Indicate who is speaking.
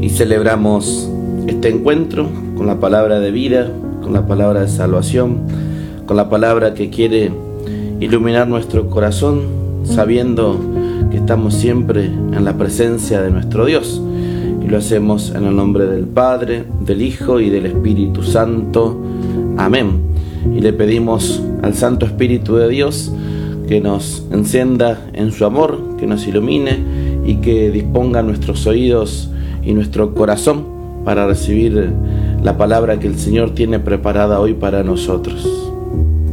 Speaker 1: celebramos este encuentro con la palabra de vida, con la palabra de salvación, con la palabra que quiere iluminar nuestro corazón, sabiendo que estamos siempre en la presencia de nuestro Dios. Y lo hacemos en el nombre del Padre, del Hijo y del Espíritu Santo. Amén. Y le pedimos al Santo Espíritu de Dios que nos encienda en su amor, que nos ilumine y que disponga nuestros oídos y nuestro corazón para recibir la palabra que el Señor tiene preparada hoy para nosotros.